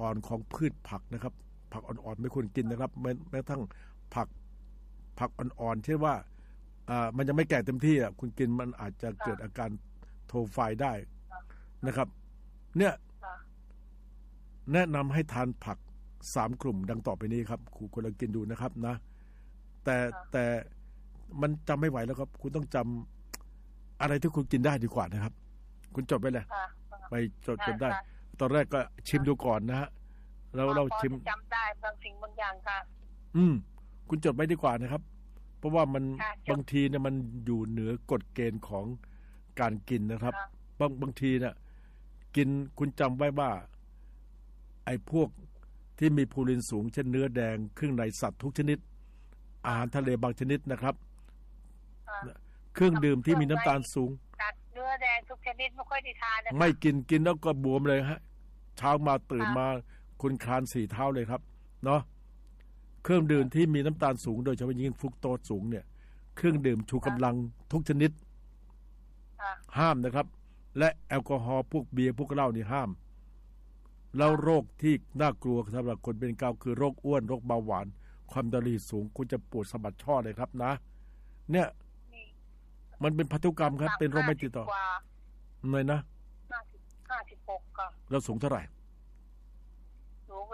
อนๆของพืชผักนะครับผักอ่อนๆไม่ควรกินนะครับแม้กระทั่งผักอ่อนๆเช่นว่ามันยังไม่แก่เต็มที่คุณกินมันอาจจะเกิดอาการโทไฟได้นะครับเนี่ยแนะนำให้ทานผัก3 กลุ่มดังต่อไปนี้ครับคุณลองกินดูนะครับนะแต่มันจำไม่ไหวแล้วครับคุณต้องจำอะไรที่คุณกินได้ดีกว่านะครับคุณจดไปเลยไปจดได้ตอนแรกก็ชิมดูก่อนนะฮะแล้วเราชิมจำได้บางสิ่งบางอย่างค่ะคุณจดไว้ดีกว่านะครับเพราะว่ามันบางทีเนี่ยมันอยู่เหนือกฎเกณฑ์ของการกินนะครับบางทีเนี่ยกินคุณจำไว้ว่าไอ้พวกที่มีพูรินสูงเช่นเนื้อแดงเครื่องในสัตว์ทุกชนิดอาหารทะเลบางชนิดนะครับเครื่องดื่มที่มีน้ำตาลสูงเนื้อแดงทุกชนิดไม่ค่อยได้ทานนะไม่กินแล้วก็บวมเลยฮะเช้ามาตื่นมาคุณคลาน4 เท้าเลยครับเนาะเครื่องดื่มที่มีน้ำตาลสูงโดยเฉพาะยิ่งฟรุกโตสสูงเนี่ยเครื่องดื่มชูกำลังทุกชนิดห้ามนะครับและแอลกอฮอล์พวกเบียร์พวกเหล้านี่ห้ามแล้วโรคที่น่ากลัวสำหรับคนเป็นเกาต์คือโรคอ้วนโรคเบาหวานความดันโลหิตสูงคุณจะปวดสะบัดช่อเลยครับนะเนี่ยมันเป็นพันธุกรรมครับเป็นโรคไม่ติดต่อหน่อยนะ 56ค่ะเราสูงเท่าไหร่สูง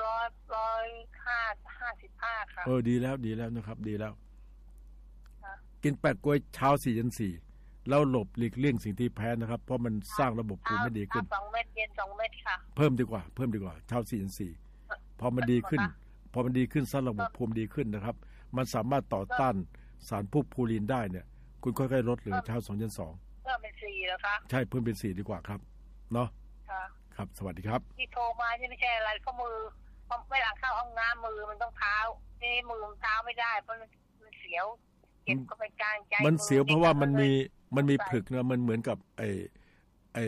155ค่ะดีแล้วนะครับดีแล้วกินแปะกล้วยเช้า4 ยัน 4แล้วหลบหลีกเลี่ยงสิ่งที่แพ้นะครับเพราะมันสร้างระบบภูมิไม่ดีขึ้น 2 เม็ดเย็น2 เม็ดค่ะเพิ่มดีกว่าเช้า4 ยัน 4พอมันดีขึ้นสร้างระบบภูมิดีขึ้นนะครับมันสามารถต่อต้านสารพวกพูรินได้เนี่ยคุณค่อยๆลดเหลือเช้า2 ยัน 2 เพิ่มเป็น4แล้วคะใช่เพิ่มเป็น4ดีกว่าครับเนาะครับสวัสดีครับที่โทรมานี่ไม่ใช่อะไรข้อมือเวลาเข้าห้องน้ำมือมันต้องเท้านี่มือเท้าไม่ได้เพราะมันเสียวเจ็บก็ไปกลางใจมันเสียวเพราะว่ามันมีผลึกนะมันเหมือนกับไอ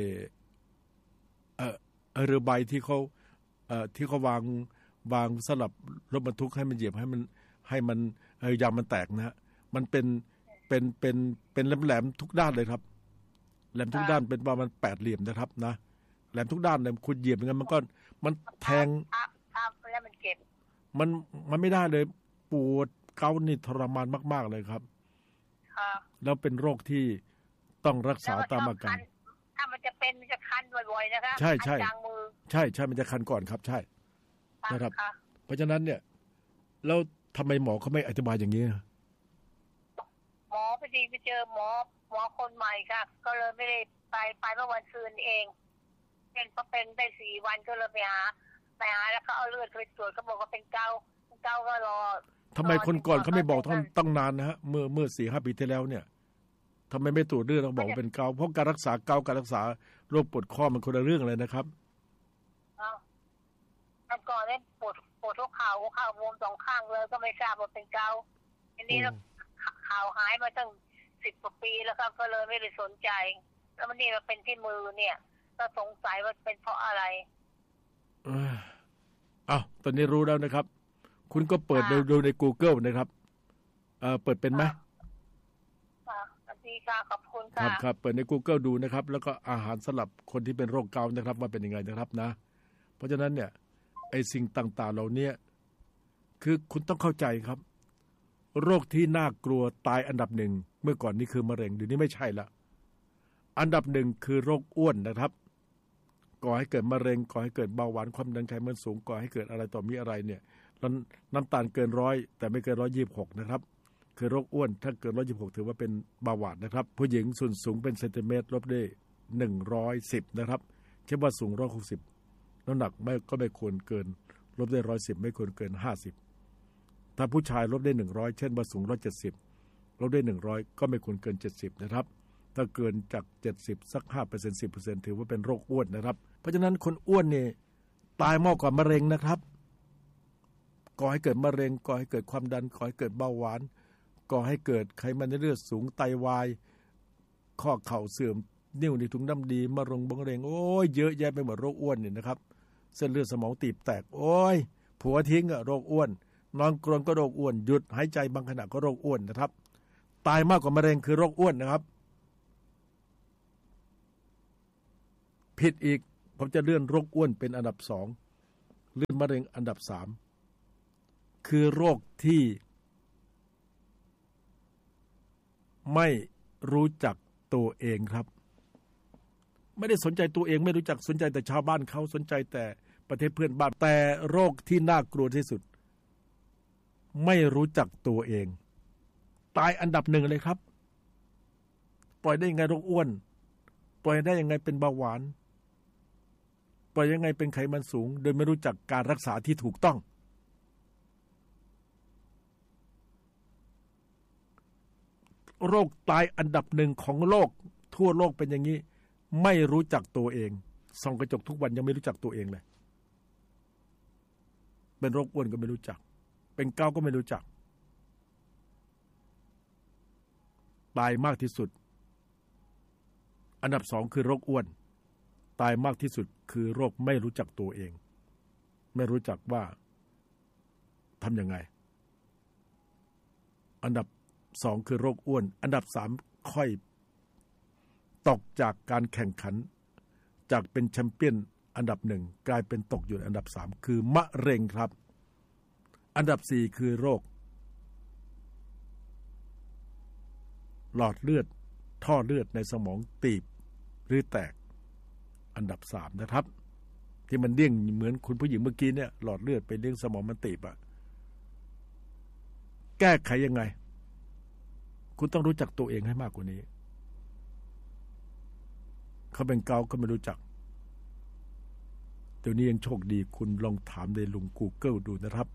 เรือใบที่เขาวางสลับรถบรรทุกให้มันเหยียบให้มันยางมันแตกนะฮะมันเป็นแหลมทุกด้านเลยครับแหลมทุกด้านเป็นประมาณ8 เหลี่ยมนะครับนะแหลมทุกด้านเลยคุณเหยียบอย่างนั้นมันแทงแล้วมันเจ็บมันไม่ได้เลยปวดเกาต์นี่ทรมานมากๆเลยครับแล้วเป็นโรคที่ต้องรักษาตามอาการถ้ามันจะเป็นมันจะคันบ่อยๆนะคะใช่ใช่มันจะคันก่อนครับใช่นะครับเพราะฉะนั้นเนี่ยแล้วทำไมหมอเขาไม่อธิบายอย่างนี้หมอพอดีไปเจอหมอคนใหม่ค่ะก็เลยไม่ได้ไปเมื่อวันซืนเองเป็นได้4 วันก็เลยไปหาแล้วเขาเอาเลือดไปตรวจก็บอกว่าเป็นเกาก็รอทำไมคนก่อนเขาไม่บอกตั้งนานนะฮะเมื่อ 4-5 ปีที่แล้วเนี่ยทำไมไม่ตรวจเลือดแล้วบอกเป็นเกาเพราะการรักษาเกาการรักษาโรคปวดข้อมันคนละเรื่องเลยนะครับก่อนเนี่ยปวดหัวเข่าบวม2 ข้างเลยก็ไม่ทราบว่าเป็นเกาทีนี้แล้วข่าวหายมาตั้ง10 กว่าปีแล้วครับก็เลยไม่ได้สนใจแล้วมันนี่มาเป็นที่มือเนี่ยก็สงสัยว่าเป็นเพราะอะไรตอนนี้รู้แล้วนะครับคุณก็เปิดดูใน Google นะครับเปิดเป็นไหมดีค่ะขอบคุณค่ะครับเปิดใน Google ดูนะครับแล้วก็อาหารสำหรับคนที่เป็นโรคเกาต์นะครับว่าเป็นยังไงนะครับนะเพราะฉะนั้นเนี่ยไอ้สิ่งต่างๆเหล่านี้คือคุณต้องเข้าใจครับโรคที่น่ากลัวตายอันดับ 1เมื่อก่อนนี้คือมะเร็งเดี๋ยวนี้ไม่ใช่ละอันดับ 1คือโรคอ้วนนะครับก่อให้เกิดมะเร็งก่อให้เกิดเบาหวานความดันไขมันสูงก่อให้เกิดอะไรต่อมีอะไรเนี่ยน้ำตาลเกิน100แต่ไม่เกิน126นะครับคือโรคอ้วนถ้าเกิน126ถือว่าเป็นเบาหวานนะครับผู้หญิงส่วนสูงเป็นเซนติเมตรลบได้110นะครับคิดว่าสูง160น้ำหนักไม่ควรเกินลบได้110ไม่ควรเกิน50ถ้าผู้ชายลบได้100เช่นว่าสูง170ลบได้100ก็ไม่ควรเกิน70นะครับถ้าเกินจาก70สัก 5% 10% ถือว่าเป็นโรคอ้วนนะครับเพราะฉะนั้นคนอ้วนนี่ตายมากกว่ามะเร็งนะครับก่อให้เกิดมะเร็งก่อให้เกิดความดันก่อให้เกิดเบาหวานก่อให้เกิดไขมันในเลือดสูงไตวายข้อเข่าเสื่อมนิ่วในถุงน้ำดีมะเร็งโอ้ยเยอะแยะไปหมดโรคอ้วนนี่นะครับเส้นเลือดสมองตีบแตกโอ้ยผัวทิ้งโรคอ้วนนอนกรนก็โรคอ้วนหยุดหายใจบางขณะก็โรคอ้วนนะครับตายมากกว่ามะเร็งคือโรคอ้วนนะครับผิดอีกผมจะเลื่อนโรคอ้วนเป็นอันดับ2 หรือมะเร็งอันดับ3คือโรคที่ไม่รู้จักตัวเองครับไม่ได้สนใจตัวเองไม่รู้จักสนใจแต่ชาวบ้านเขาสนใจแต่ประเทศเพื่อนบ้านแต่โรคที่น่ากลัวที่สุดไม่รู้จักตัวเองตายอันดับ1เลยครับปล่อยได้ยังไงโรคอ้วนปล่อยได้ยังไงเป็นเบาหวานปล่อยยังไงเป็นไขมันสูงโดยไม่รู้จักการรักษาที่ถูกต้องโรคตายอันดับ1ของโลกทั่วโลกเป็นอย่างนี้ไม่รู้จักตัวเองส่องกระจกทุกวันยังไม่รู้จักตัวเองเลยเป็นโรคอ้วนก็ไม่รู้จักเป็นเกาต์ก็ไม่รู้จักตายมากที่สุดอันดับ2คือโรคอ้วนตายมากที่สุดคือโรคไม่รู้จักตัวเองไม่รู้จักว่าทำยังไงอันดับ2คือโรคอ้วนอันดับ3ค่อยตกจากการแข่งขันจากเป็นแชมเปี้ยนอันดับ1กลายเป็นตกอยู่อันดับ3คือมะเร็งครับอันดับ4คือโรคหลอดเลือดท่อเลือดในสมองตีบหรือแตกอันดับ3นะครับที่มันเลี้ยงเหมือนคุณผู้หญิงเมื่อกี้เนี่ยหลอดเลือดไปเลี้ยงสมองมันตีบอะแก้ไขยังไงคุณต้องรู้จักตัวเองให้มากกว่านี้เขาเป็นเกาก็ไม่รู้จักเดี๋ยวนี้ยังโชคดีคุณลองถามในลุง Google ดูนะครับ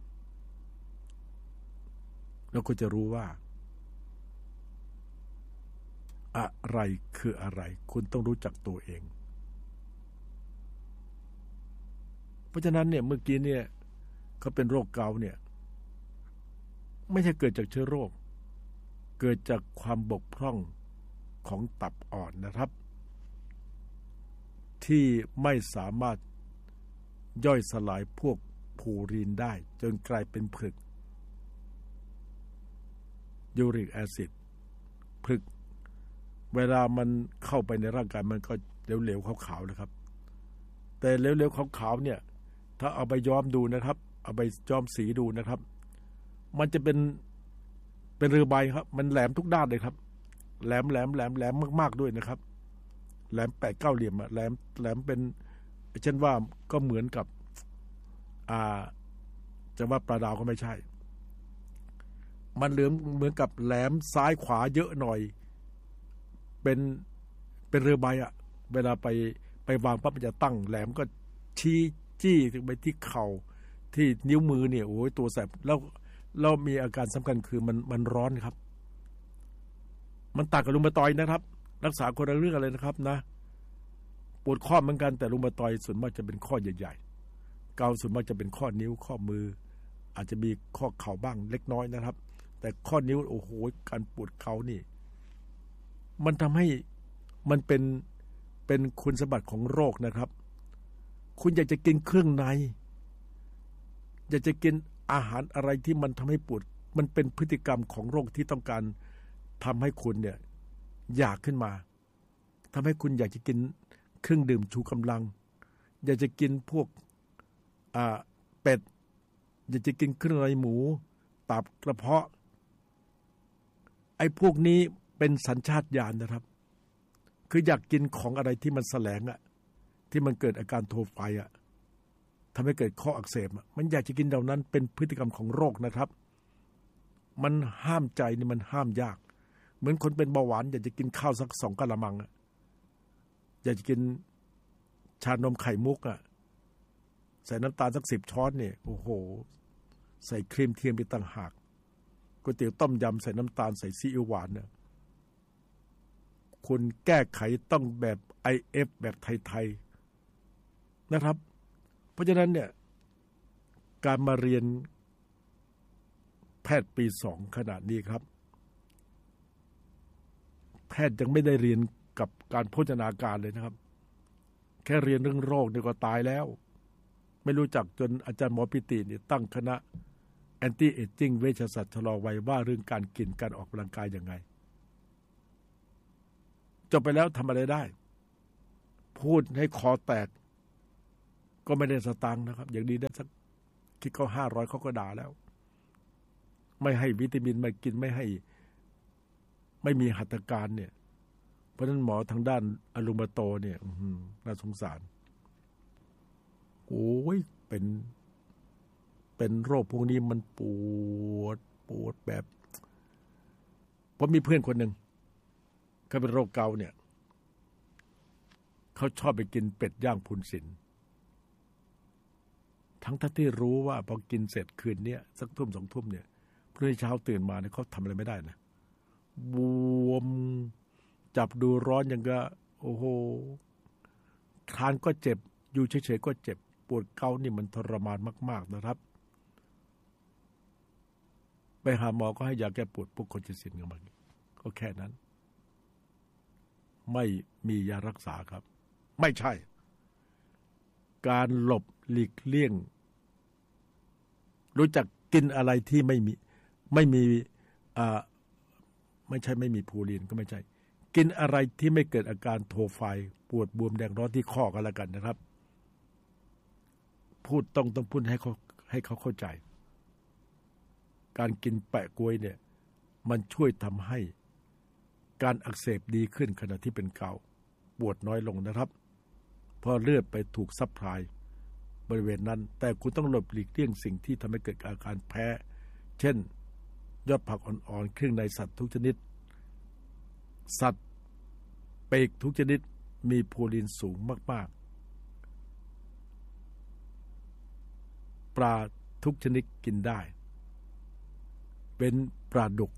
แล้วก็จะรู้ว่าอะไรคืออะไรคุณต้องรู้จักตัวเองเพราะฉะนั้นเนี่ยเมื่อกี้เนี่ยเขาเป็นโรคเกาต์เนี่ยไม่ใช่เกิดจากเชื้อโรคเกิดจากความบกพร่องของตับอ่อนนะครับที่ไม่สามารถย่อยสลายพวกพูรินได้จนกลายเป็นผลึกยูริกแอซิดผลึกเวลามันเข้าไปในร่างกายมันก็เหลวๆขาวๆนะครับแต่เหลวๆขาวๆเนี่ยถ้าเอาไปย้อมดูนะครับเอาไปย้อมสีดูนะครับมันจะเป็นเรือใบครับมันแหลมทุกด้านเลยครับแหลมมากๆด้วยนะครับแหลม8-9เหลี่ยมอะแหลมเป็นเช่นว่าก็เหมือนกับจะว่าปลาดาวก็ไม่ใช่มันเหมือนกับแหลมซ้ายขวาเยอะหน่อยเป็นเรือใบอะเวลาไปวางปั๊บมันจะตั้งแหลมก็ชี้จี้ถึงไปที่เข่าที่นิ้วมือเนี่ยโอ้ยตัวแสบแล้วมีอาการสำคัญคือมันร้อนครับมันต่างกับรูมาตอยนะครับรักษาคนละเรื่องอะไรนะครับนะปวดข้อเหมือนกันแต่รูมาตอยส่วนมากจะเป็นข้อใหญ่ๆเกาส่วนมากจะเป็นข้อนิ้วข้อมืออาจจะมีข้อเข่าบ้างเล็กน้อยนะครับแต่ข้อนิ้วโอ้โหการปวดเข่านี่มันทำให้มันเป็นคุณสมบัติของโรคนะครับคุณอยากจะกินเครื่องในอยากจะกินอาหารอะไรที่มันทำให้ปวดมันเป็นพฤติกรรมของโรคที่ต้องการทำให้คุณเนี่ยอยากขึ้นมาทำให้คุณอยากจะกินเครื่องดื่มชูกำลังอยากจะกินพวกเป็ดอยากจะกินเครื่องในหมูตับกระเพาะไอ้พวกนี้เป็นสัญชาตญาณนะครับคืออยากกินของอะไรที่มันแสลงที่มันเกิดอาการโทไฟทำให้เกิดข้ออักเสบมันอยากจะกินเหล่านั้นเป็นพฤติกรรมของโรคนะครับมันห้ามใจนี่มันห้ามยากเหมือนคนเป็นเบาหวานอยากจะกินข้าวสัก2 กะละมังอยากจะกินชานมไข่มุกใส่น้ำตาลสัก10 ช้อนเนี่ยโอ้โหใส่ครีมเทียมไปต่างหากก๋วยเตี๋ยวต้มยำใส่น้ำตาลใส่ซีอิ๊วหวานเนี่ยคุณแก้ไขต้องแบบ IF แบบไทยๆนะครับเพราะฉะนั้นเนี่ยการมาเรียนแพทย์ปี2ขนาดนี้ครับแพทย์ยังไม่ได้เรียนกับการโภชนาการเลยนะครับแค่เรียนเรื่องโรคนี่ก็ตายแล้วไม่รู้จักจนอาจารย์หมอปิตินี่ตั้งคณะแอนตี้เอจจิ้งเวชศาสตร์ชะลอวัยว่าเรื่องการกินการออกกำลังกายยังไงจบไปแล้วทำอะไรได้พูดให้คอแตกก็ไม่ได้สตางค์นะครับอย่างดีได้สักคิดเขา500เขาก็ด่าแล้วไม่ให้วิตามินไม่กินไม่มีหัตถการเนี่ยเพราะฉะนั้นหมอทางด้านอลูมาโตเนี่ยน่าสงสารโอ้ยเป็นโรคพวกนี้มันปวดแบบผมมีเพื่อนคนหนึ่งเขาเป็นโรคเกาต์เนี่ยเขาชอบไปกินเป็ดย่างพูนศิลป์ทั้งที่รู้ว่าพอกินเสร็จคืนนี้สักทุ่ม2 ทุ่มเนี่ยพรุ่งนี้เช้าตื่นมาเนี่ยเขาทำอะไรไม่ได้นะบวมจับดูร้อนอย่างก็โอ้โหทานก็เจ็บอยู่เฉยๆก็เจ็บปวดเกาต์นี่มันทรมานมากๆนะครับไปหาหมอก็ให้ยาแก้ปวดพวกโคจิซินกันมาก็แค่นั้นไม่มียารักษาครับไม่ใช่การหลบหลีกเลี่ยงรู้จักกินอะไรที่ไม่มีไม่ใช่ไม่มีพูลินก็ไม่ใช่กินอะไรที่ไม่เกิดอาการโทไฟปวดบวมแดงร้อนที่ข้อกันแล้วกันนะครับพูดต้องพูดให้เขาเข้าใจการกินแปะกล้วยเนี่ยมันช่วยทำให้การอักเสบดีขึ้นขณะที่เป็นเกาต์ปวดน้อยลงนะครับเพราะเลือดไปถูกซัพพลายบริเวณนั้นแต่คุณต้องหลบหลีกเลี่ยงสิ่งที่ทำให้เกิดอาการแพ้เช่นยอดผักอ่อนๆเครื่องในสัตว์ทุกชนิดสัตว์ปีกทุกชนิดมีพูลินสูงมากๆปลาทุกชนิดกินได้เป็นปลาดุก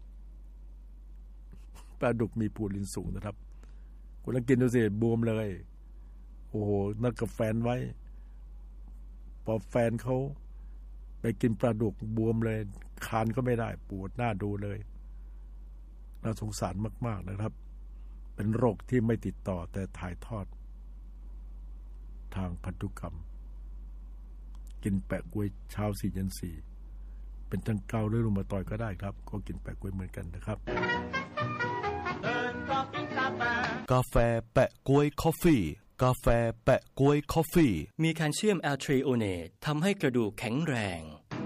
มีพูลินสูงนะครับคุณลองกินดูสิบวมเลยโอ้โหนัดกับแฟนไว้พอแฟนเขาไปกินปลาดุกบวมเลยคานก็ไม่ได้ปวดหน้าดูเลยน่าสงสารมากๆนะครับเป็นโรคที่ไม่ติดต่อแต่ถ่ายทอดทางพันธุกรรมกินแปะกล้วยเช้า4 เย็น 4เป็นทั้งเกาต์หรือรูมาตอยด์ก็ได้ครับก็กินแปะกล้วยเหมือนกันนะครับกาแฟแปะกล้วยคอฟฟี่กาแฟแปะกล้วยคอฟฟี่มีแคลเซียมแอลทริโอเนตทำให้กระดูกแข็งแรง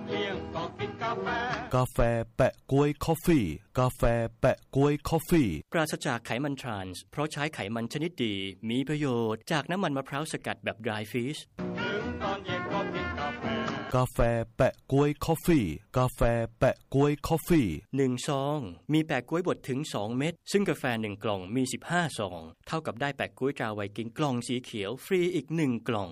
กาแฟแปะกล้วยคอฟฟี่กาแฟแปะกล้วยคอฟฟี่ปราศจากไขมันทรานส์เพราะใช้ไขมันชนิดดีมีประโยชน์จากน้ำมันมะพร้าวสกัดแบบ dry fish กาแฟแปะกล้วยคอฟฟี่กาแฟแปะกล้วยคอฟฟี่ 1 ซองมีแปะกล้วยบดถึง2 เม็ดซึ่งกาแฟ1 กล่องมี15 ซองเท่ากับได้แปะกล้วยตราไวกิ้งกล่องสีเขียวฟรีอีก1 กล่อง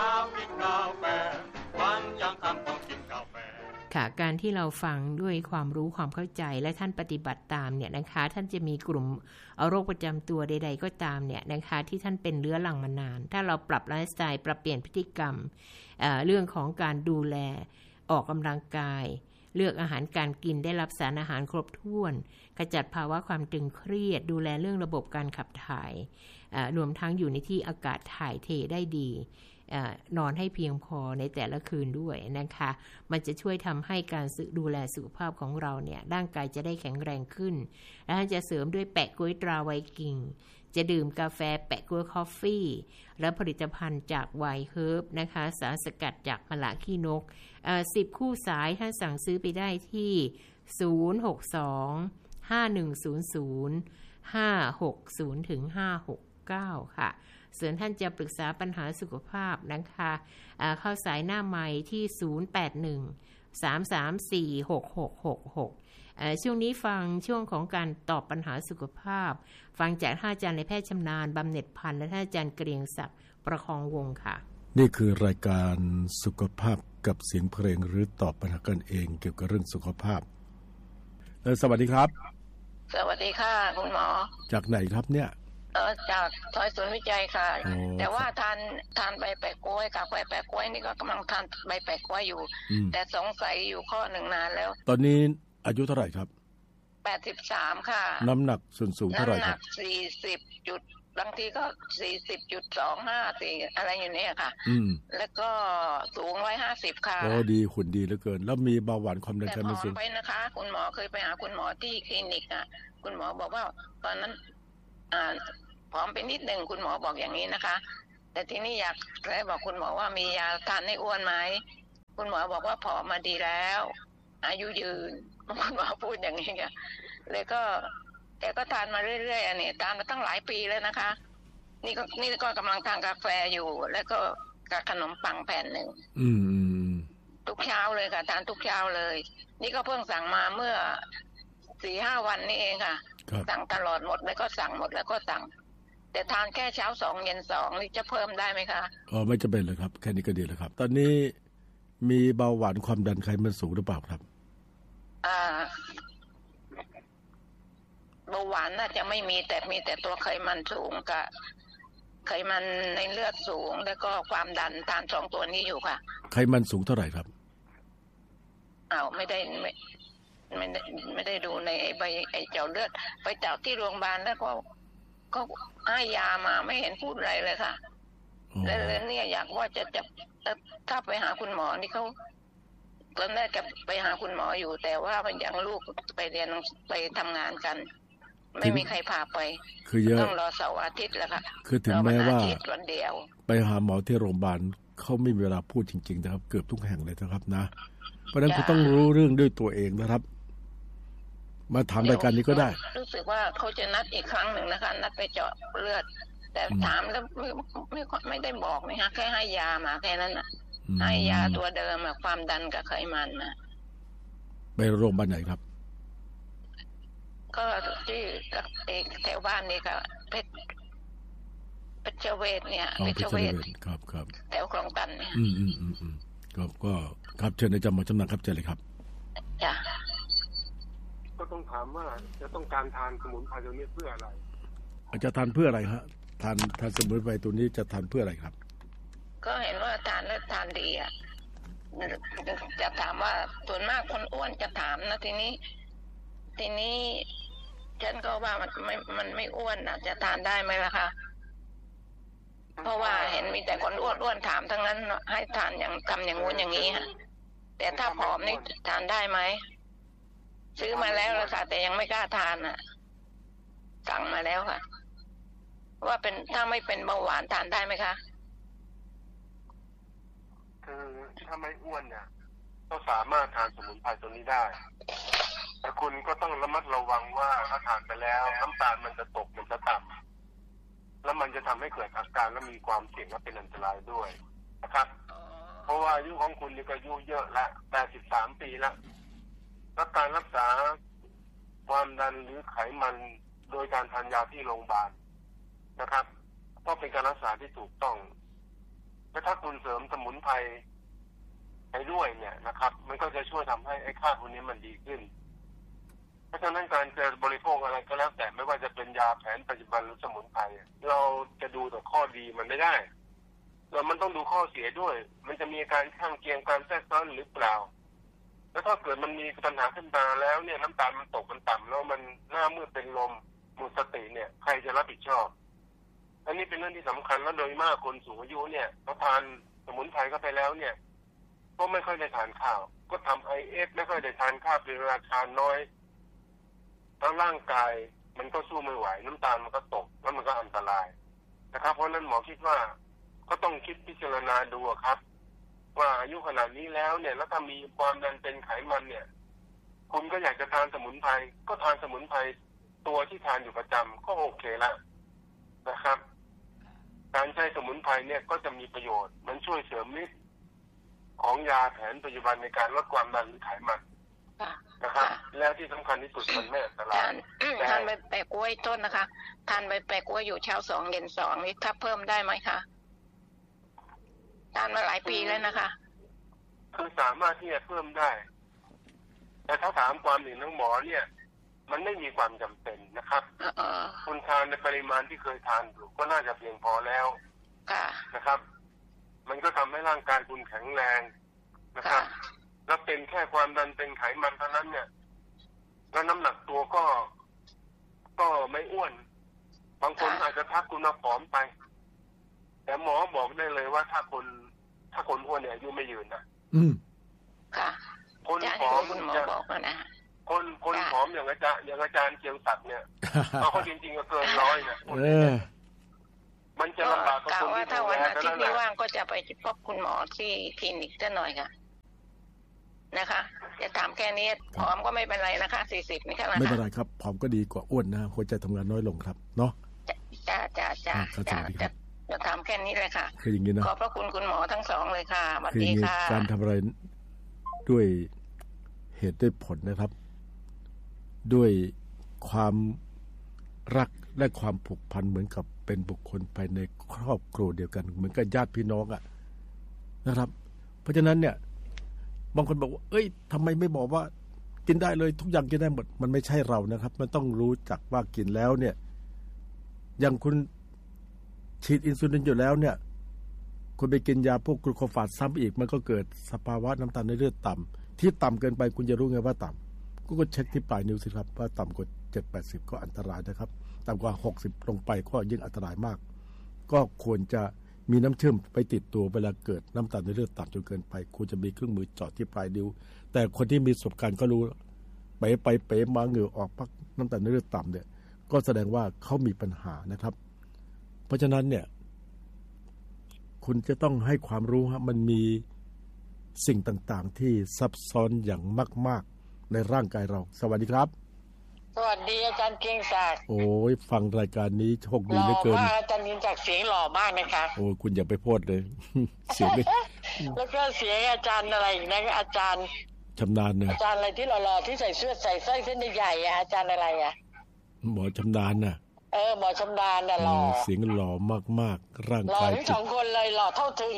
ค่ะการที่เราฟังด้วยความรู้ความเข้าใจและท่านปฏิบัติตามเนี่ยนะคะท่านจะมีกลุ่มโรคประจำตัวใดๆก็ตามเนี่ยนะคะที่ท่านเป็นเรื้อรังมานานถ้าเราปรับไลฟ์สไตล์ปรับเปลี่ยนพฤติกรรมเรื่องของการดูแลออกกำลังกายเลือกอาหารการกินได้รับสารอาหารครบถ้วนขจัดภาวะความตึงเครียดดูแลเรื่องระบบการขับถ่ายรวมทั้งอยู่ในที่อากาศถ่ายเทได้ดีนอนให้เพียงพอในแต่ละคืนด้วยนะคะมันจะช่วยทำให้การดูแลสุขภาพของเราเนี่ยร่างกายจะได้แข็งแรงขึ้นและจะเสริมด้วยแปะกล้วยตราไวกิ้งจะดื่มกาแฟแปะกล้วยคอฟฟี่และผลิตภัณฑ์จากไวเฮิร์บนะคะสารสกัดจากมะละขี้นก10 คู่สายท่านสั่งซื้อไปได้ที่062 5100 560 ถึง 569 ค่ะส่วนท่านจะปรึกษาปัญหาสุขภาพนะคะเข้าสายหน้าไมค์ที่081 334 6666ช่วงนี้ฟังช่วงของการตอบปัญหาสุขภาพฟังจากท่านอาจารย์ในแพทย์ชำนาญบำเหน็จพันธ์และท่านอาจารย์เกรียงศักดิ์ประคองวงค่ะนี่คือรายการสุขภาพกับเสียงเพลงหรือตอบปัญหากันเองเกี่ยวกับเรื่องสุขภาพสวัสดีครับสวัสดีค่ะคุณหมอจากไหนครับเนี่ยจากซอยศูนย์วิจัยค่ะแต่ว่าทานใบแปะกล้วยกับใบแปะกล้วยนี่ก็กำลังทานใบแปะกล้วยอยู่แต่สงสัยอยู่ข้อหนึ่งนานแล้วตอนนี้อายุเท่าไหร่ครับ 83ค่ะน้ำหนักส่วนสูงเท่าไหร่ครับน้ำหนัก40จุดบางทีก็ 40.25 อะไรอยู่เนี่ยค่ะแล้วก็สูง150ค่ะโอ้ดีหุ่นดีเหลือเกินแล้วมีเบาหวานความดันไขมันสูงไปนะคะคุณหมอเคยไปหาคุณหมอที่คลินิกอ่ะคุณหมอบอกว่าตอนนั้นผอมไปนิดนึงคุณหมอบอกอย่างนี้นะคะแแต่ทีนี้อยากเลยบอกคุณหมอว่ามียาทานให้อ้วนไหมคุณหมอบอกว่าผอมมาดีแล้วอายุยืนคุณหมอพูดอย่างนี้ค่ะเลยก็แต่ก็ทานมาเรื่อยๆอันนี้ทานมาตั้งหลายปีแล้วนะคะนี่ก็กำลังทานกาแฟอยู่แล้วก็กับขนมปังแผ่นหนึ่งทุกเช้าเลยค่ะทานทุกเช้าเลยนี่ก็เพิ่งสั่งมาเมื่อ 4-5 วันนี่เองค่ะสั่งตลอดหมดแล้วก็สั่งหมดแล้วก็สั่งแต่ทานแค่เช้า2เย็น2นี่จะเพิ่มได้ไหมคะไม่จำเป็นเลยครับแค่นี้ก็ดีแล้วครับตอนนี้มีเบาหวานความดันไขมันสูงหรือเปล่าครับเบาหวานน่าจะไม่มีแต่มีแต่ตัวไขมันสูงกับไขมันในเลือดสูงแล้วก็ความดันทาน2ตัวนี้อยู่ค่ะไขมันสูงเท่าไหร่ครับไม่ได้ดูในใบเจาะเลือดไปเจาะที่โรงพยาบาลแล้วก็ให้ยามาไม่เห็นพูดอะไรเลยค่ะแล้วเนี่ยอยากว่าจะถ้าไปหาคุณหมอนี่เขาตอนแรกจะไปหาคุณหมออยู่แต่ว่ามันยังลูกไปเรียนไปทำงานกันไม่มีใครพาไปคือต้องรอเสาร์อาทิตย์แล้วค่ะคือถึงแม้ว่าวันเดียวไปหาหมอที่โรงพยาบาลเขาไม่มีเวลาพูดจริงๆนะครับเกือบทุกแห่งเลยนะครับนะเพราะฉะนั้นคุณต้องรู้เรื่องด้วยตัวเองนะครับมาถามรายการนี้ก็ได้รู้สึกว่าเขาจะนัดอีกครั้งหนึ่งนะคะนัดไปเจาะเลือดแต่ถามแล้วไม่ได้บอกนะคะแค่ให้ยามาแค่นั้นน่ะให้ยาตัวเดิมความดันกับไขมันนะไปโรงพยาบาลไหนครับก็ที่แถวบ้านนี่ค่ะเพชรเวชเนี่ยเพชรเวชครับแถวคลองตันเนี่ยก็ครับเชิญอาจารย์หมอจำนักครับเชิญเลยครับจ้ะก็ต้องถามว่าจะต้องการทานสมุนไพรตัวนี้เพื่ออะไรจะทานเพื่ออะไรฮะทานสมุนไพรตัวนี้จะทานเพื่ออะไรครับก็เห็นว่าทานแล้วทานดีจะถามว่าส่วนมากคนอ้วนจะถามนะทีนี้ฉันก็ว่ามันไม่อ้วนจะทานได้ไหมล่ะคะเพราะว่าเห็นมีแต่คนอ้วนถามทั้งนั้นให้ทานอย่างทำอย่างงู้นอย่างนี้ฮะแต่ถ้าผอมนี่ทานได้ไหมซื้อมาแล้วล่ะค่ะแต่ยังไม่กล้าทานสั่งมาแล้วค่ะว่าเป็นถ้าไม่เป็นเบาหวานทานได้ไหมคะคือถ้าไม่อ้วนเนี่ยก็สามารถทานสมุนไพรตัวนี้ได้แต่คุณก็ต้องระมัดระวังว่าถ้าทานไปแล้วน้ำตาลมันจะตกมันจะต่ำแล้วมันจะทำให้เกิดอาการและมีความเสี่ยงและเป็นอันตรายด้วยนะครับเพราะว่าอายุของคุณนี่ก็อายุเยอะละ83 ปีแล้วและการรักษาความดันหรือไขมันโดยการทานยาที่โรงพยาบาลนะครับก็เป็นการรักษาที่ถูกต้องและถ้าคุณเสริมสมุนไพรไปด้วยเนี่ยนะครับมันก็จะช่วยทำให้ไอ้ค่าพวกนี้มันดีขึ้นเพราะฉะนั้นการจะบริโภคอะไรก็แล้วแต่ไม่ว่าจะเป็นยาแผนปัจจุบันหรือสมุนไพรเราจะดูแต่ข้อดีมันไม่ได้มันต้องดูข้อเสียด้วยมันจะมีการข้างเคียงการแทรกซ้อนหรือเปล่าแล้วถ้าเกิดมันมีปัญหาขึ้นมาแล้วเนี่ยน้ำตาลมันตกมันต่ำแล้วมันหน้ามืดเป็นลมหมดสติเนี่ยใครจะรับผิดชอบอันนี้เป็นเรื่องที่สำคัญและโดยมากคนสูงอายุเนี่ยเขาทานสมุนไพรเข้าไปแล้วเนี่ยก็ไม่ค่อยได้ทานข้าวก็ทำIFไม่ค่อยได้ทานข้าวเป็นเวลาทานน้อยแล้วร่างกายมันก็สู้ไม่ไหวน้ำตาลมันก็ตกแล้วมันก็อันตรายนะครับเพราะนั้นหมอคิดว่าก็ต้องคิดพิจารณาดูครับว่าอายุขนาดนี้แล้วเนี่ยแล้วถ้ามีความดันเป็นไขมันเนี่ยคุณก็อยากจะทานสมุนไพรก็ทานสมุนไพรตัวที่ทานอยู่ประจำก็โอเคละนะครับการใช้สมุนไพรเนี่ยก็จะมีประโยชน์มันช่วยเสริมฤทธิ์ของยาแผนปัจจุบันในการลดความดันหรือไขมันนะครับแล้วที่สำคัญที่สุดมันไม่อันตรายทานใบแปะกล้วยต้นนะคะทานใบแปะกล้วยอยู่เช้า2เย็น2นี่ถ้าเพิ่มได้ไหมคะทานมาหลายปีแล้วนะคะคือสามารถที่จะเพิ่มได้แต่ถ้าถามความเห็นของหมอเนี่ยมันไม่มีความจำเป็นนะครับคุณทานในปริมาณที่เคยทานอยู่ก็น่าจะเพียงพอแล้วนะครับมันก็ทำให้ร่างกายคุณแข็งแรงนะครับแล้วเป็นแค่ความดันเป็นไขมันเท่านั้นเนี่ยแล้วน้ำหนักตัวก็ไม่อ้วนบางคนอาจจะทักคุณผอมไปแต่หมอบอกได้เลยว่าถ้าคนอ้วนเนี่ยอายุไม่ยืนนะค่ะคนผอมจะบอกนะคนผอมอย่างอาจารย์เกียงศักดิ์เนี่ยเขาจริงๆก็เกิน100นะมันจะลำบากกล่าวว่าถ้าวันอาทิตย์นี้ว่างก็จะไปพบคุณหมอที่คลินิกจะหน่อยค่ะนะคะจะถามแค่นี้ผอมก็ไม่เป็นไรนะคะ40นี่ค่ะไม่เป็นไรครับผอมก็ดีกว่าอ้วนนะหัวใจทำงานน้อยลงครับเนาะจะถามแค่นี้เลยค่ะคืออย่างนี้นะขอบพระคุณคุณหมอทั้งสองเลยค่ะสวัสดีค่ะการทำอะไรด้วยเหตุด้วยผลนะครับด้วยความรักและความผูกพันเหมือนกับเป็นบุคคลภายในครอบครัวเดียวกันเหมือนกับญาติพี่น้องนะครับเพราะฉะนั้นเนี่ยบางคนบอกว่าเอ้ยทำไมไม่บอกว่ากินได้เลยทุกอย่างกินได้หมดมันไม่ใช่เรานะครับมันต้องรู้จักว่ากินแล้วเนี่ยอย่างคุณฉีดอินซูลินอยู่แล้วเนี่ยคุณไปกินยาพวกกลูโคฟาสซ้ำอีกมันก็เกิดสภาวะน้ำตาลในเลือดต่ำที่ต่ำเกินไปคุณจะรู้ไงว่าต่ำก็เช็คที่ปลายนิ้วสิครับว่าต่ำกว่า7-80ก็อันตรายนะครับต่ำกว่า60ลงไปก็ยิ่งอันตรายมากก็ควรจะมีน้ำเชื่อมไปติดตัวเวลาเกิดน้ำตาลในเลือดต่ำจนเกินไปควรจะมีเครื่องมือเจาะที่ปลายนิ้วแต่คนที่มีประสบการณ์ก็รู้เป๋มาเหงื่อออกพักน้ำตาลในเลือดต่ำเนี่ยก็แสดงว่าเขามีปัญหานะครับเพราะฉะนั้นเนี่ยคุณจะต้องให้ความรู้ครับมันมีสิ่งต่างๆที่ซับซ้อนอย่างมากๆในร่างกายเราสวัสดีครับสวัสดีอาจารย์เกียงศักดิ์โอ้ยฟังรายการนี้โชคดีเหลือเกินอาจารย์เกียงศักดิ์เสียงหล่อมากนะคะโอ้คุณอย่าไปพูดเลยเสียงเลยแล้วก็เสียงอาจารย์อะไรอีกนะอาจารย์ชำนาญนะอาจารย์อะไรที่หล่อๆที่ใส่เสื้อใส่สร้อยเส้นใหญ่ๆอาจารย์อะไรหมอชำนาญน่ะหมอชำนาญน่ะหล่อเสียงหล่อมากๆร่างกายหล่อทั้งสองคนเลยหล่อเท่าถึง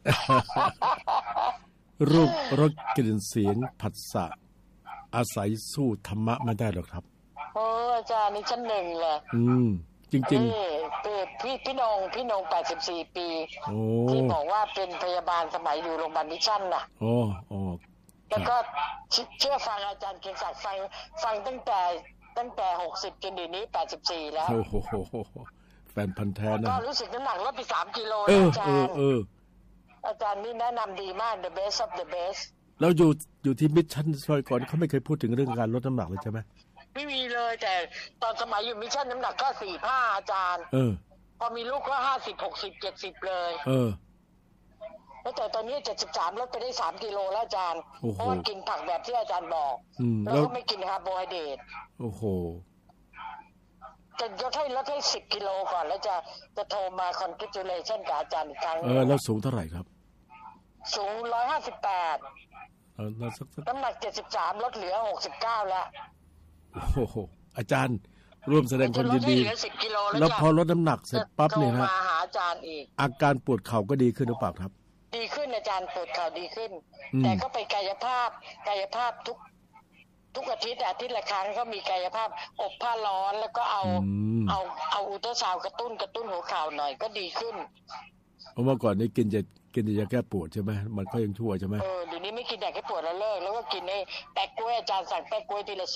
รูปรสกลิ่นเสียงผัสสะอาศัยสู้ธรรมะไม่ได้หรอกครับอาจารย์นี่ชั้นหนึ่งเลยจริงๆพี่นง84ปีที่บอกว่าเป็นพยาบาลสมัยอยู่โรงพยาบาลมิชชั่นน่ะแล้วก็เชื่อฟังอาจารย์เกียงศักดิ์ฟังตั้งแต่60จนเดี๋ยวนี้84แล้วโอ้โหแฟนพันธุ์แท้นะก็รู้สึกน้ำหนักลดไป3กิโลแล้วอาจารย์อาจารย์นี่แนะนำดีมาก the best of the best แล้วอยู่ที่มิชชั่นซอยก่อนเขาไม่เคยพูดถึงเรื่องการลดน้ำหนักเลยใช่ไหมไม่มีเลยแต่ตอนสมัยอยู่มิชชั่นน้ำหนักก็45อาจารย์พอมีลูกก็50 60 70เลยแล้วแต่ตอนนี้73ลดไปได้3กิโลแล้วอาจารย์เพราะว่ากินผักแบบที่อาจารย์บอกแล้วก็ไม่กินคาร์โบไฮเดรตโอ้โหจะลดให้10กิโลก่อนแล้วจะโทรมา congratulation กับอาจารย์อีกครั้งแล้วสูงเท่าไหร่ครับสูง158น้ำหนัก73ลดเหลือ69แล้วโอ้โหอาจารย์ร่วมแสดงความยินดีแล้วพอลดน้ำหนักเสร็จปั๊บเนี่ยฮะอาการปวดเข่าก็ดีขึ้นหรือเปล่าครับดีขึ้นอาจารย์ปวดเข่าดีขึ้นแต่ก็ไปกายภาพทุกอาทิตย์ละครั้งก็มีกายภาพอบผ้าร้อนแล้วก็เอาอุลตราซาวด์กระตุ้นหัวเข่าหน่อยก็ดีขึ้นเพราะเมื่อก่อนนี้กินยาแก้ปวดใช่ไหมมันก็ยังชั่วใช่ไหมเดี๋ยวนี้ไม่กินยาแก้ปวดแล้วเลิกแล้วก็กินแปะกล้วยอาจารย์สั่งแปะกล้วยทีละ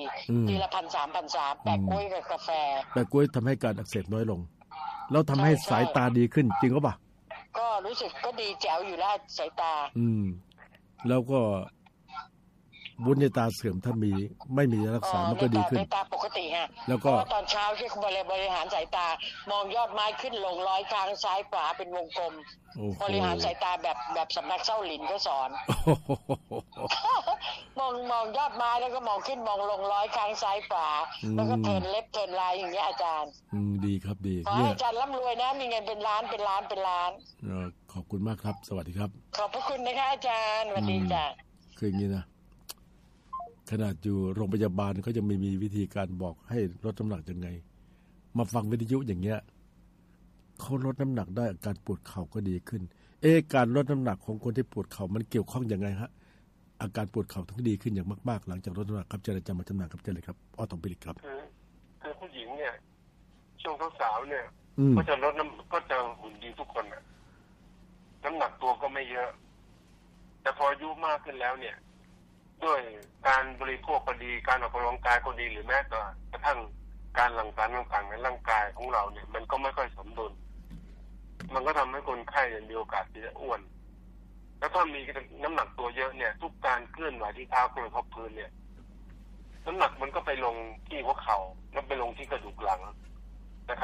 4ทีละ1,300 แปะกล้วยกับกาแฟแปะกล้วยทำให้การอักเสบน้อยลงแล้วทำให้สายตาดีขึ้นจริงหรือเปล่าก็รู้สึกก็ดีแจ๋วอยู่แล้วสายตาแล้วก็วุ้นในตาเสื่อมถ้าไม่มีรักษามันก็ดีขึ้นตาปกติฮะแล้วก็ตอนเช้าที่บริหารสายตามองยอดไม้ขึ้นลง100ครั้งซ้ายขวาเป็นวงกลมบริหารสายตาแบบสำนักเจ้าหลินก็สอนมองยอดไม้แล้วก็มองขึ้นมองลง100ครั้งซ้ายขวาแล้วก็เทิร์นเล็บเทิร์นไลน์อย่างเงี้ยอาจารย์ดีครับดีอาจารย์ร่ำรวยนะมีเงินเป็นล้านขอบคุณมากครับสวัสดีครับขอบพระคุณนะคะอาจารย์สวัสดีจ้ะคืออย่างนี้นะขนาดอยู่โรงพยาบาลเขายังไม่มีวิธีการบอกให้ลดน้ำหนักยังไงมาฟังวิทยุอย่างเงี้ยเขาลดน้ำหนักได้อาการปวดเข่าก็ดีขึ้นการลดน้ำหนักของคนที่ปวดเข่ามันเกี่ยวข้องยังไงฮะอาการปวดเข่าทั้งดีขึ้นอย่างมากๆหลังจากลดน้ำหนักครับเจริญจำมาจำนานครับเจริญครับออตอมปิลิกครับคือผู้หญิงเนี่ยช่วงสาวๆเนี่ยก็จะลดก็จะหุ่นดีทุกคนน่ะน้ำหนักตัวก็ไม่เยอะแต่พออายุมากขึ้นแล้วเนี่ยด้วยการบริโภคก็ดีการออกกำลังกายก็ดีหรือแม้แต่กระทั่งการหลั่งสารต่างๆในร่างกายของเราเนี่ยมันก็ไม่ค่อยสมดุลมันก็ทำให้คนไข้มีโอกาสที่จะอ้วนแล้วถ้ามีน้ำหนักตัวเยอะเนี่ยทุกการเคลื่อนไหวที่เท้ากระทบพื้นเนี่ยน้ำหนักมันก็ไปลงที่หัวเข่าแล้วไปลงที่กระดูกหลังนะครับ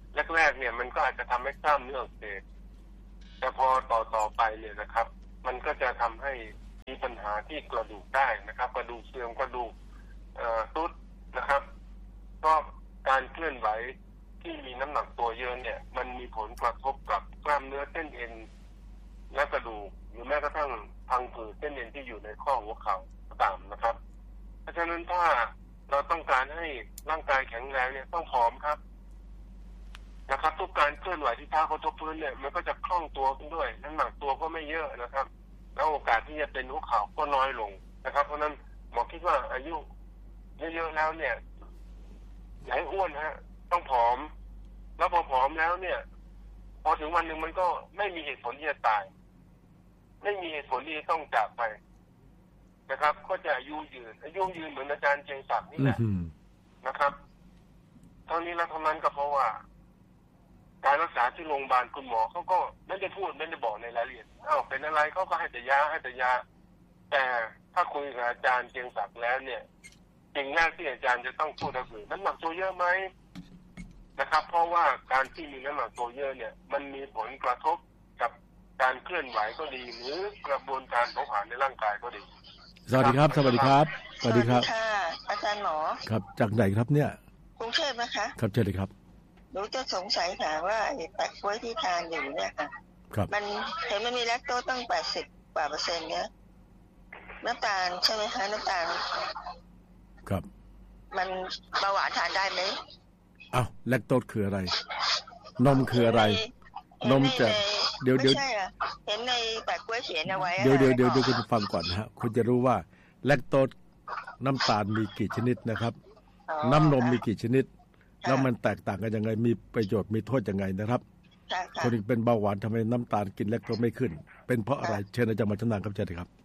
แรกๆเนี่ยมันก็อาจจะทำให้กล้ามเนื้ออักเสบแต่พอต่อไปเนี่ยนะครับมันก็จะทำให้มีปัญหาที่กระดูกได้นะครับกระดูกเสื่อมกระดูกทรุดนะครับก็การเคลื่อนไหวที่มีน้ำหนักตัวเยอะเนี่ยมันมีผลกระทบกับกล้ามเนื้อเส้นเอ็นและกระดูกหรือแม้กระทั่งพังผืดเส้นเอ็นที่อยู่ในข้อหัวเข่าต่ำนะครับเพราะฉะนั้นถ้าเราต้องการให้ร่างกายแข็งแรงเนี่ยต้องผอมครับนะครับทุกการเคลื่อนไหวที่เท้ากระทบพื้นเนี่ยมันก็จะคล่องตัวขึ้นด้วยน้ำหนักตัวก็ไม่เยอะนะครับแล้วโอกาสที่จะเป็นหัวเข่าก็น้อยลงนะครับเพราะนั้นหมอคิดว่าอายุเยอะๆแล้วเนี่ยอย่าให้อ้วนฮะต้องผอมแล้วพอผอมแล้วเนี่ยพอถึงวันหนึ่งมันก็ไม่มีเหตุผลที่จะตายไม่มีเหตุผลที่จะต้องจากไปนะครับก็จะอายุยืนเหมือนอาจารย์เชียงศักดิ์นี่แหละนะครับทั้งนี้และทั้งนั้นก็เพราะว่าการรักษาที่โรงพยาบาลคุณหมอเขาก็ไม่ได้พูดไม่ได้บอกในรายละเอียดเป็นอะไรเขาก็ให้แต่ยาแต่ถ้าคุยกับอาจารย์เชียงศักดิ์แล้วเนี่ยสิ่งแรกที่อาจารย์จะต้องพูดก็คือน้ำหนักตัวเยอะไหมนะครับเพราะว่าการที่มีน้ำหนักตัวเยอะเนี่ยมันมีผลกระทบกับการเคลื่อนไหวก็ดีหรือกระบวนการเผาผลาญในร่างกายก็ดีสวัสดีครับสวัสดีครับสวัสดีครับค่ะอาจารย์หมอครับจากไหนครับเนี่ยกรุงเทพนะคะครับเชิญเลยครับหนูจะสงสัยค่ะว่าไอ้แปะกล้วยที่ทานอยู่เนี่ยค่ะมันเห็นมันมีแลคโตสตั้ง80%เนี่ยน้ำตาลใช่ไหมคะน้ำตาลครับมันเบาหวานทานได้ไหมแลคโตสคืออะไรนมคืออะไรนมจะเดี๋ยวใช่ค่ะเห็นในแปะกล้วยเขียนเอาไว้เดี๋ยวคุณฟังก่อนนะฮะคุณจะรู้ว่าแลคโตสน้ำตาลมีกี่ชนิดนะครับน้ำนมมีกี่ชนิดแล้วมันแตกต่างกันยังไงมีประโยชน์มีโทษยังไงนะครับคนที่เป็นเบาหวานทำไมน้ำตาลกินแลคโตสไม่ขึ้นเป็นเพราะอะไรเชิญอาจารย์มาชำนาญครับเชิญเลยครับ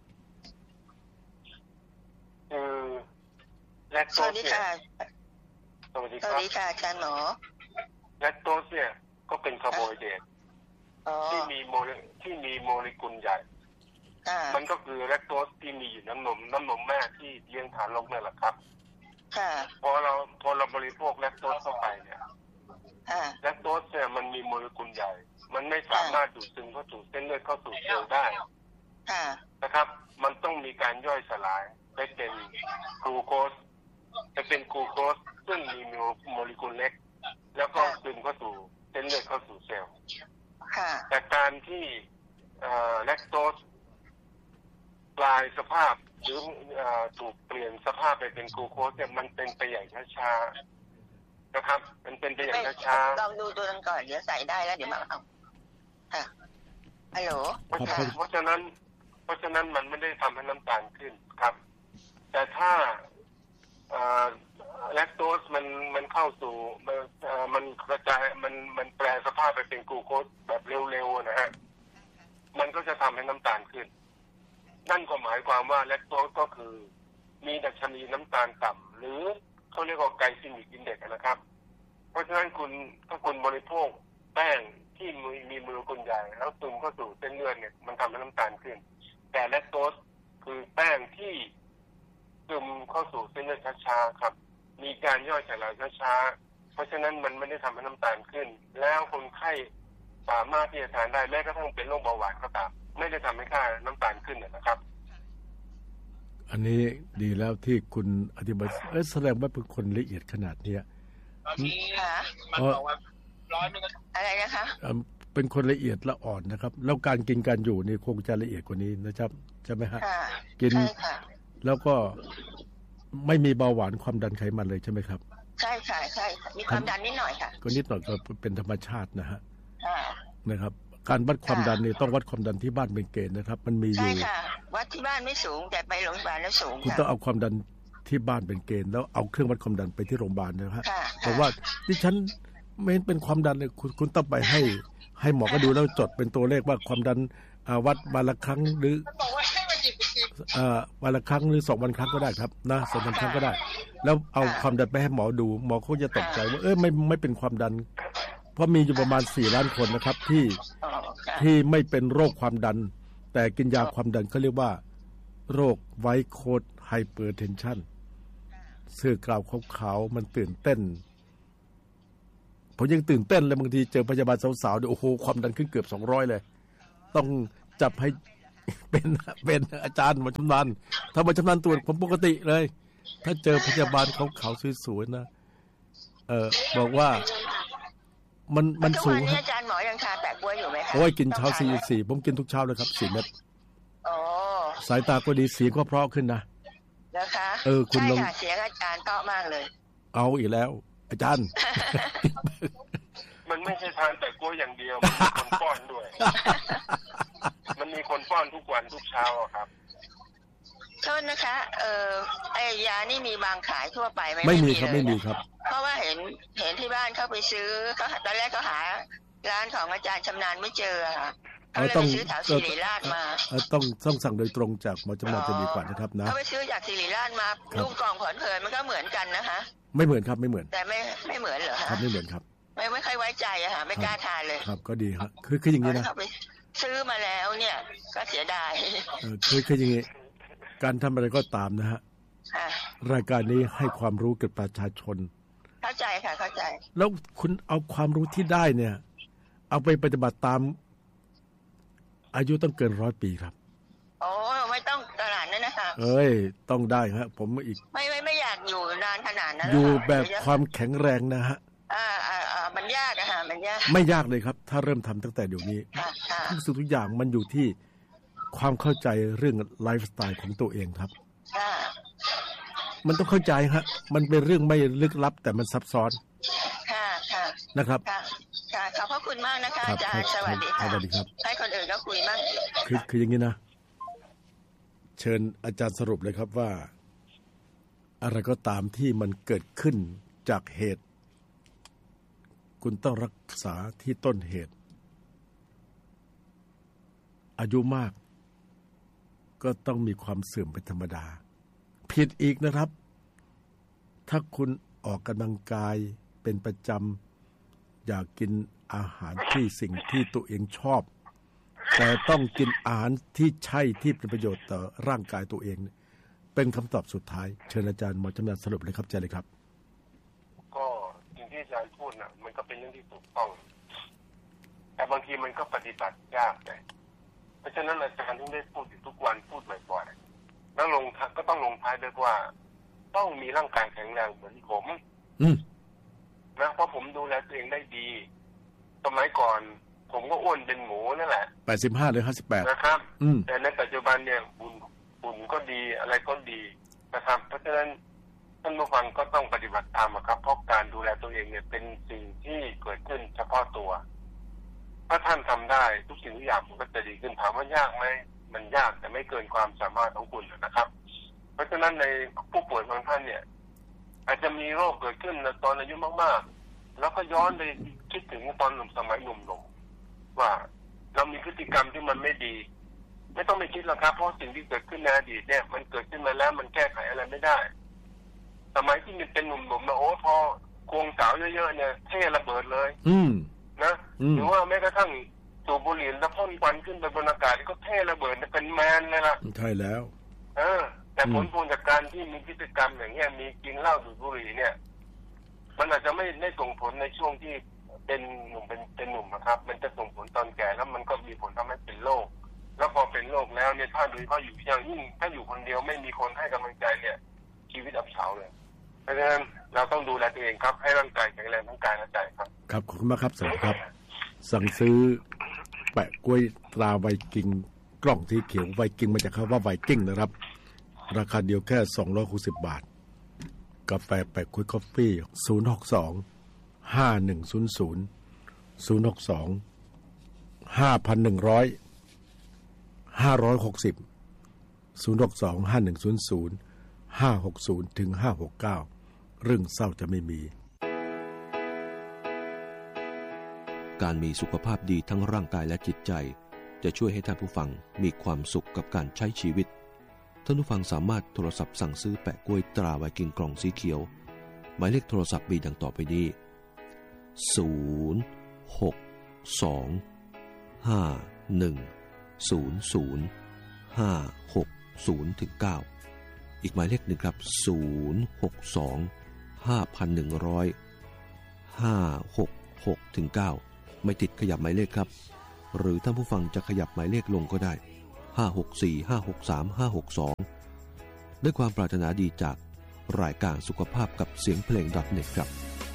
แลคโตสเนี่ยสวัสดีค่ะอาจารย์หมอแลคโตสเนี่ยก็เป็นคาร์โบไฮเดรตที่มีโมเลกุลใหญ่มันก็คือแลคโตสที่มีอยู่น้ำนมแม่ที่เลี้ยงทารกนั่นแหละครับพอเราบริโภคแลคโตสเข้าไปเนี่ยแลคโตสเนี่ยมันมีโมเลกุลใหญ่มันไม่สามารถดูดซึมเข้าสู่เส้นเลือดเข้าสู่เซลล์ได้นะครับมันต้องมีการย่อยสลายไปเป็นกลูโคสซึ่งมีโมเลกุลเล็กแล้วก็ซึมเข้าสู่เส้นเลือดเข้าสู่เซลล์แต่การที่แลคโตสกลายสภาพหรือถูกเปลี่ยนสภาพไปเป็นกลูโคสเนี่ยมันเป็นไปอย่างช้าๆนะครับมันเป็นไปอย่างช้าๆลองดูตัวนั้นก่อนเดี๋ยวใส่ได้แล้วเดี๋ยวมาเอาค่ะฮัลโหลเพราะฉะนั้นมันไม่ได้ทำให้น้ำตาลขึ้นครับแต่ถ้าแลคโตสมันเข้าสู่มันกระจายมันแปลสภาพไปเป็นกลูโคสแบบเร็วๆนะฮะมันก็จะทำให้น้ำตาลขึ้นนั่นก็หมายความว่าแลคโตสก็คือมีดัชนีน้ำตาลต่ำหรือเขาเรียกว่าไกลซิมิกอินเด็กซ์นะครับเพราะฉะนั้นถ้าคุณบริโภคแป้งที่มีโมเลกุลใหญ่แล้วซึมเข้าสู่เส้นเลือดเนี่ยมันทำให้น้ำตาลขึ้นแต่แลคโตสคือแป้งที่ซึมเข้าสู่เส้นเลือดช้าๆครับมีการย่อยสลายช้าๆเพราะฉะนั้นมันไม่ได้ทำให้น้ำตาลขึ้นแล้วคนไข้สามารถที่จะทานได้แม้กระทั่งเป็นโรคเบาหวานก็ตามไม่ได้ทำให้ค่าน้ำตาลขึ้นนะครับอันนี้ดีแล้วที่คุณอธิบายแสดงว่าเป็นคนละเอียดขนาดนี้อะไรนะคะเป็นคนละเอียดละอ่อนนะครับแล้วการกินการอยู่นี่คงจะละเอียดกว่านี้นะครับใช่ไหมฮะกินแล้วก็ไม่มีเบาหวานความดันไขมันเลยใช่ไหมครับใช่ค่ะใช่มีความดันนิดหน่อยค่ะก็นิดหน่อยก็เป็นธรรมชาตินะฮะนะครับการวัดความดันนี่ต้องวัดความดันที่บ้านเป็นเกณฑ์นะครับมันมีอยู่ใช่ค่ะวัดที่บ้านไม่สูงแต่ไปโรงพยาบาลแล้วสูงคุณต้องเอาความดันที่บ้านเป็นเกณฑ์แล้วเอาเครื่องวัดความดันไปที่โรงพยาบาลนะฮะเพราะว่าที่ฉันไม่เห็นเป็นความดันเลยคุณต้องไปให้หมอก็ดูแล้วจดเป็นตัวเลขว่าความดันวัดวันละครั้งหรือวันละครั้งหรือ2 วันครั้งก็ได้ครับนะ2 วันครั้งก็ได้แล้วเอาความดันไปให้หมอดูหมอเขาจะตกใจว่าไม่เป็นความดันเพราะมีอยู่ประมาณ4 ล้านคนนะครับที่ไม่เป็นโรคความดันแต่กินยาความดันเขาเรียกว่าโรคไวโคดไฮเปอร์เทนชันเสื้อกราวขาวๆมันตื่นเต้นผมยังตื่นเต้นเลยบางทีเจอพยาบาลสาวๆโอ้โหความดันขึ้นเกือบ200เลยต้องจับให้เป็นอาจารย์มาชำนาญถ้ามาชำนาญตรวจผมปกติเลยถ้าเจอพยาบาลขาวๆสวยๆนะบอกว่ามันสูงครับอาจารย์หมอยังทานแปะกล้วยอยู่ไหมคะโอ้ยกินเช้า4ผมกินทุกเช้าเลยครับ4 เม็ดสายตาก็ดีเสียงก็เพราะขึ้นนะนะคะคุณลงเสียงอาจารย์เพราะมากเลยเอาอีกแล้วอาจารย์มันไม่ใช่ทานแต่กล้วยอย่างเดียวมันมีคนป้อนด้วยมันมีคนป้อนทุกวันทุกเช้าครับโทษนะคะไอ้ยานี่มีวางขายทั่วไปไหมไม่มีครับไม่มีครับเพราะว่าเห็นที่บ้านเขาไปซื้อก็ตอนแรกเขาหาร้านของอาจารย์ชำนาญไม่เจอค่ะเขาเลยไปซื้อแถวศิริราชมาต้องสั่งโดยตรงจากหมอชำนาญจะดีกว่านะครับนะเขาไปซื้อจากศิริราชมารูปกล่องเผินๆมันก็เหมือนกันนะคะไม่เหมือนครับไม่เหมือนแต่ไม่เหมือนเหรอคะครับไม่เหมือนครับไม่ค่อยไว้ใจอะค่ะไม่กล้าทานเลยครับก็ดีครับคืออย่างนี้นะซื้อมาแล้วเนี่ยก็เสียดายคืออย่างนี้การทำอะไรก็ตามนะฮะรายการนี้ให้ความรู้กับประชาชนเข้าใจค่ะเข้าใจแล้วคุณเอาความรู้ที่ได้เนี่ยเอาไปปฏิบัติตามอายุต้องเกิน100 ปีครับโอ้ไม่ต้องขนาดนั้นนะคะต้องได้ฮะผมอีกไม่อยากอยู่นานขนาดนั้นอยู่แบบความแข็งแรงนะฮะมันยากอะค่ะมันยากไม่ยากเลยครับถ้าเริ่มทำตั้งแต่เดี๋ยวนี้ทุกสิ่งทุกอย่างมันอยู่ที่ความเข้าใจเรื่องไลฟ์สไตล์ของตัวเองครับมันต้องเข้าใจฮะมันเป็นเรื่องไม่ลึกลับแต่มันซับซ้อนนะครับขอบพระคุณมากนะคะอาจารย์สวัสดีค่ะให้คนอื่นก็คุยบ้างคืออย่างนี้นะเชิญอาจารย์สรุปเลยครับว่าอะไรก็ตามที่มันเกิดขึ้นจากเหตุคุณต้องรักษาที่ต้นเหตุอายุมากก็ต้องมีความเสื่อมเป็นธรรมดาผิดอีกนะครับถ้าคุณออกกำลังกายเป็นประจำอยากกินอาหารที่สิ่งที่ตัวเองชอบแต่ต้องกินอาหารที่ใช่ที่เป็นประโยชน์ต่อร่างกายตัวเองเป็นคำตอบสุดท้ายเชิญอาจารย์หมอชำนาญสรุปเลยครับเชิญเลยครับก็สิ่งที่อาจารย์พูดน่ะมันก็เป็นเรื่องที่ถูกต้องแต่บางทีมันก็ปฏิบัติยากเลยเพราะฉะนั้นอาจารย์ที่ได้พูดอยู่ทุกวันพูดบ่อยๆแล้วก็ต้องลงท้ายด้วยว่าต้องมีร่างกายแข็งแรงเหมือนผมนะเพราะผมดูแลตัวเองได้ดีสมัยก่อนผมก็อ้วนเป็นหมูนั่นแหละ 85หรือ58 นะครับแต่ในปัจจุบันเนี่ยหุ่นก็ดีอะไรก็ดีนะครับเพราะฉะนั้นท่านผู้ฟังก็ต้องปฏิบัติตามครับเพราะการดูแลตัวเองเนี่ยเป็นสิ่งที่เกิดขึ้นเฉพาะตัวถ้าท่านทำได้ทุกสิ่งทุกอย่างมันก็จะดีขึ้นถามว่ายากไหมมันยากแต่ไม่เกินความสามารถของคุณนะครับเพราะฉะนั้นในผู้ป่วยบางท่านเนี่ยอาจจะมีโรคเกิดขึ้นในตอนอายุมากๆแล้วก็ย้อนไปคิดถึงตอนหนุ่มสมัยหนุ่มๆว่าเรามีพฤติกรรมที่มันไม่ดีไม่ต้องไปคิดหรอกครับเพราะสิ่งที่เกิดขึ้นในอดีตเนี่ยมันเกิดขึ้นมาแล้วมันแก้ไขอะไรไม่ได้สมัยที่มันเป็นหนุ่มๆนะโอ้พอควงสาวเยอะๆเนี่ยเท่ระเบิดเลยนะหรือว่าแม้กระทั่งสูบบุหรี่แล้วพ่นควันขึ้นไปบนอากาศก็เท่ระเบิดเป็นแมนเลยล่ะใช่แล้วแต่ผลพวงจากการที่มีพฤติกรรมอย่างเงี้ยมีกินเหล้าดูดบุหรี่เนี่ยมันอาจจะไม่ได้ส่งผลในช่วงที่เป็นหนุ่มเป็นหนุ่มนะครับมันจะส่งผลตอนแก่แล้วมันก็มีผลทำให้เป็นโรคแล้วพอเป็นโรคแล้วเนี่ยถ้าโดยเฉพาะอยู่อย่างยิ่งถ้าอยู่คนเดียวไม่มีคนให้กำลังใจเนี่ยชีวิตอับเฉาเลยเพราะฉะนั้นเราต้องดูแลตัวเองครับให้ร่างกายแข็งแรงทั้งกายและใจครับครับขอบคุณมากครับสวัสดีครับสั่งซื้อแปะกล้วยตราไวกิ้งกล่องสีเขียวไวกิ้งมาจากคำว่าไวกิ้งนะครับราคาเดียวแค่260 บาทกาแฟแปะกล้วยกาแฟ062 5100 062 5100 560 062 5100 560ถึง569เรื่องเศร้าจะไม่มีการมีสุขภาพดีทั้งร่างกายและจิตใจจะช่วยให้ท่านผู้ฟังมีความสุขกับการใช้ชีวิตท่านผู้ฟังสามารถโทรศัพท์สั่งซื้อแปะกล้วยตราไวกิ้งกล่องสีเขียวหมายเลขโทรศัพท์มีดังต่อไปนี้06251005609อีกหมายเลขหนึ่งครับ062 5100 560 6 ถึง 9ไม่ติดขยับหมายเลขครับหรือท่านผู้ฟังจะขยับหมายเลขลงก็ได้564 563 562ด้วยความปรารถนาดีจากรายการสุขภาพกับเสียงเพลง .net ครับ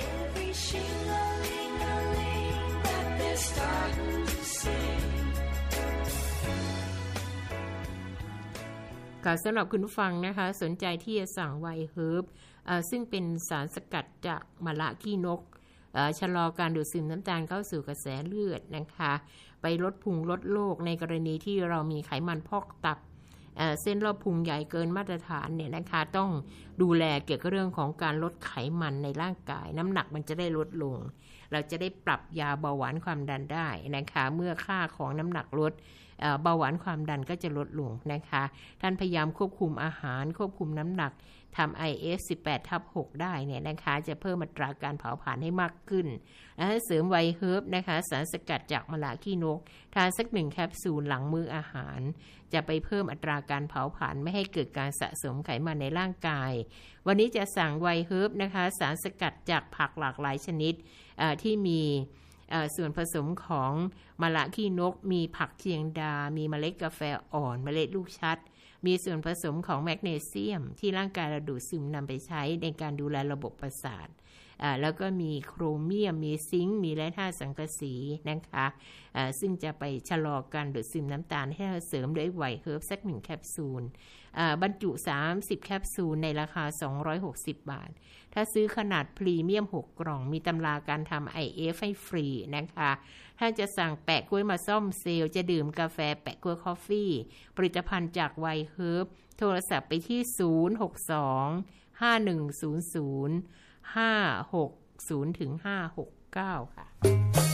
ค่ะสำหรับคุณผู้ฟังนะคะสนใจที่จะสั่งไวเฮิร์บซึ่งเป็นสารสกัดจากมะละขี้นกชะลอการดูดซึมน้ำตาลเข้าสู่กระแสเลือดนะคะไปลดพุงลดโรคในกรณีที่เรามีไขมันพอกตับเส้นรอบพุงใหญ่เกินมาตรฐานเนี่ยนะคะต้องดูแลเกี่ยวกับเรื่องของการลดไขมันในร่างกายน้ำหนักมันจะได้ลดลงเราจะได้ปรับยาเบาหวานความดันได้นะคะเมื่อค่าของน้ำหนักลดเบาหวานความดันก็จะลดลงนะคะท่านพยายามควบคุมอาหารควบคุมน้ำหนักทำ IF 18/6 ได้เนี่ยนะคะจะเพิ่มอัตราการเผาผลาญให้มากขึ้นและเสริมไวเฮิร์บนะคะสารสกัดจากมะละขี้นกทานสัก1แคปซูลหลังมื้ออาหารจะไปเพิ่มอัตราการเผาผลาญไม่ให้เกิดการสะสมไขมันในร่างกายวันนี้จะสั่งไวเฮิร์บนะคะสารสกัดจากผักหลากหลายชนิดที่มีส่วนผสมของมะละขี้นกมีผักเชียงดามีเมล็ดกาแฟอ่อนเมล็ดลูกชัดมีส่วนผสมของแมกนีเซียมที่ร่างกายเราดูดซึมนำไปใช้ในการดูแลระบบประสาทแล้วก็มีโครเมียมมีซิงค์มีแร่ธาตุสังกะสีนะคะซึ่งจะไปชะลอการดูดซึมน้ำตาลให้เราเสริมด้วยไวเฮิร์บสัก1แคปซูลบรรจุ30แคปซูลในราคา260 บาทถ้าซื้อขนาดพรีเมียม6กล่องมีตำราการทำ IF ให้ฟรีนะคะถ้าจะสั่งแปะกล้วยมาซ่อมเซลล์จะดื่มกาแฟแปะกล้วยคอฟฟี่ผลิตภัณฑ์จากไวเฮิร์บโทรศัพท์ไปที่062 5100 560-569 ค่ะ